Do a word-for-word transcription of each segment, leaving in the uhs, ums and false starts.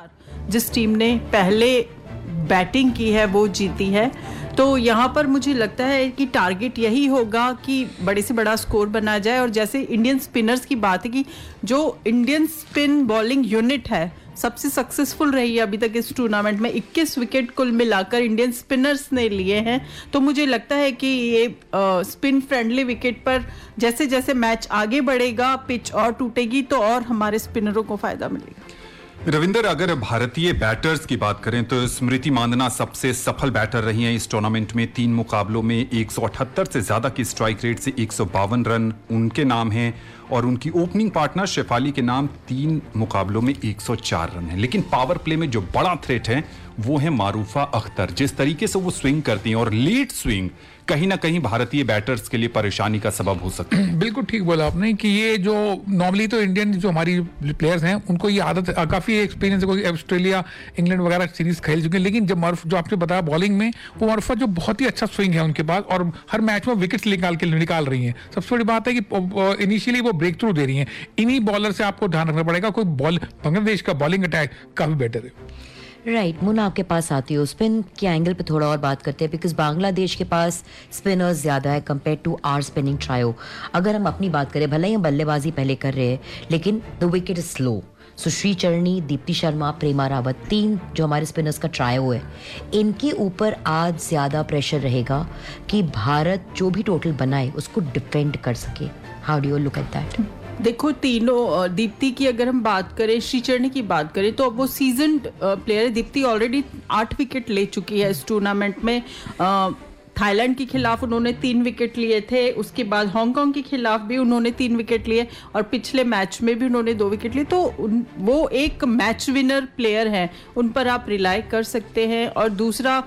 जिस टीम ने पहले बैटिंग की है वो जीती है। तो यहाँ पर मुझे लगता है कि टारगेट यही होगा कि बड़े से बड़ा स्कोर बना जाए। और जैसे इंडियन स्पिनर्स की बात है कि जो इंडियन स्पिन बॉलिंग यूनिट है सबसे सक्सेसफुल रही है अभी तक इस टूर्नामेंट में, इक्कीस विकेट कुल मिलाकर इंडियन स्पिनर्स ने लिए हैं। तो मुझे लगता है कि ये स्पिन फ्रेंडली विकेट पर जैसे जैसे मैच आगे बढ़ेगा पिच और टूटेगी तो और हमारे स्पिनरों को फायदा मिलेगा। रविंदर, अगर भारतीय बैटर्स की बात करें तो स्मृति मांदना सबसे सफल बैटर रही हैं इस टूर्नामेंट में। तीन मुकाबलों में एक सौ अठहत्तर से ज्यादा की स्ट्राइक रेट से एक सौ बावन रन उनके नाम हैं और उनकी ओपनिंग पार्टनर शेफाली के नाम तीन मुकाबलों में एक सौ चार रन है। लेकिन पावर प्ले में जो बड़ा थ्रेट है वो है मारूफा अख्तर। जिस तरीके से वो स्विंग करती हैं और लेट स्विंग कहीं ना कहीं भारतीय बैटर्स के लिए परेशानी का सबब हो सकता है। बिल्कुल ठीक बोला आपने कि ये जो नॉर्मली तो इंडियन जो हमारी प्लेयर्स हैं उनको ये आदत काफी एक्सपीरियंस है, कोई ऑस्ट्रेलिया इंग्लैंड वगैरह सीरीज खेल चुके हैं। लेकिन जब मारूफ जो आपने बताया बॉलिंग में वो मारूफा जो बहुत ही अच्छा स्विंग है उनके पास और हर मैच में विकेट्स निकाल के निकाल रही हैं। सबसे बड़ी बात है कि इनिशियली वो ब्रेक थ्रू दे रही हैं। इन्हीं बॉलर से आपको ध्यान रखना पड़ेगा। कोई बॉल बांग्लादेश का बॉलिंग अटैक काफी बेटर है। राइट right, मुन्ना आपके पास आती हो स्पिन के एंगल पे थोड़ा और बात करते हैं बिकॉज बांग्लादेश के पास स्पिनर्स ज़्यादा है compare to are spinning trio. अगर हम अपनी बात करें भले ही हम बल्लेबाजी पहले कर रहे हैं लेकिन द विकेट इज स्लो। सो श्री चरणी, दीप्ति शर्मा, प्रेमा रावत, तीन जो हमारे स्पिनर्स का ट्रायो है, इनके ऊपर आज ज़्यादा प्रेशर रहेगा कि भारत जो भी टोटल बनाए उसको डिफेंड कर सके। How do you look at that? देखो तीनों, दीप्ति की अगर हम बात करें, श्रीचरणी की बात करें तो अब वो सीजन्ड प्लेयर है। दीप्ति ऑलरेडी आठ विकेट ले चुकी है इस टूर्नामेंट में। थाईलैंड के खिलाफ उन्होंने तीन विकेट लिए थे, उसके बाद हांगकांग के खिलाफ भी उन्होंने तीन विकेट लिए और पिछले मैच में भी उन्होंने दो विकेट लिए। तो वो एक मैच विनर प्लेयर हैं, उन पर आप रिलाई कर सकते हैं। और दूसरा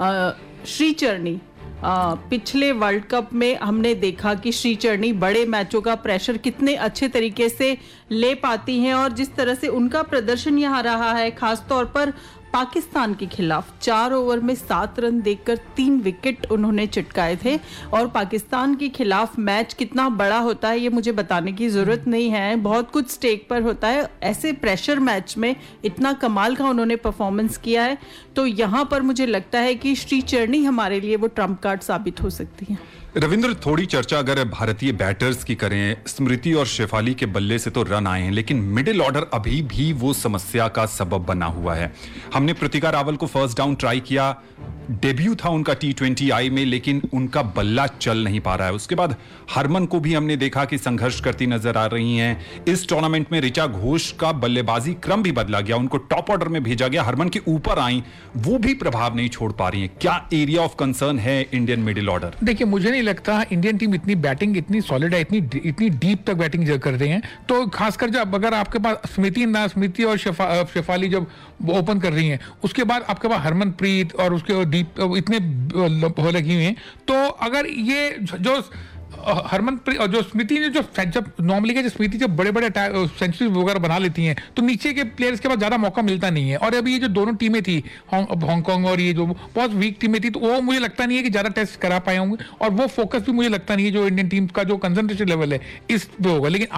श्रीचरणी, आ, पिछले वर्ल्ड कप में हमने देखा कि श्रीचरणी बड़े मैचों का प्रेशर कितने अच्छे तरीके से ले पाती हैं और जिस तरह से उनका प्रदर्शन यहाँ रहा है खासतौर पर पाकिस्तान के खिलाफ चार ओवर में सात रन देकर तीन विकेट उन्होंने चिटकाए थे। और पाकिस्तान के खिलाफ मैच कितना बड़ा होता है ये मुझे बताने की जरूरत नहीं है, बहुत कुछ स्टेक पर होता है। ऐसे प्रेशर मैच में इतना कमाल का उन्होंने परफॉर्मेंस किया है। तो यहाँ पर मुझे लगता है कि श्रीचरणी हमारे लिए वो ट्रम्प कार्ड साबित हो सकती है। रविंद्र, थोड़ी चर्चा अगर भारतीय बैटर्स की करें, स्मृति और शेफाली के बल्ले से तो रन आए हैं लेकिन मिडिल ऑर्डर अभी भी वो समस्या का सबब बना हुआ है। हमने प्रतिका रावल को फर्स्ट डाउन ट्राई किया, डेब्यू था उनका टी ट्वेंटी आई में लेकिन उनका बल्ला चल नहीं पा रहा है। उसके बाद हरमन को भी हमने देखा कि संघर्ष करती नजर आ रही हैं। इस टूर्नामेंट में ऋचा घोष का बल्लेबाजी क्रम भी बदला गया, उनको टॉप ऑर्डर में भेजा गया, हरमन के ऊपर आई, वो भी प्रभाव नहीं छोड़ पा रही हैं। क्या एरिया ऑफ कंसर्न है इंडियन मिडिल ऑर्डर? देखिए, मुझे नहीं लगता इंडियन टीम इतनी बैटिंग इतनी सॉलिड है, इतनी इतनी डीप तक बैटिंग कर रहे हैं। तो खासकर जब अगर आपके पास स्मृति ना स्मृति और शेफा, शेफाली जब ओपन कर रही हैं, उसके बाद आपके पास हरमनप्रीत और उसके डीप इतने हो लगी हुई हैं, तो अगर ये जो हरमनप्रीत और जो स्मृति ने जो जब नॉर्मली के जो स्मृति जब बड़े बड़े सेंचुरी वगैरह बना लेती हैं तो नीचे के प्लेयर्स के पास ज्यादा मौका मिलता नहीं है। और अभी ये जो दोनों टीमें थी हांगकांग और ये जो बहुत वीक टीमें थी तो वो मुझे लगता नहीं है कि ज्यादा टेस्ट करा पाए होंगे और वो फोकस भी मुझे लगता नहीं है जो इंडियन टीम का जो कंसंट्रेशन लेवल है इस पे होगा। लेकिन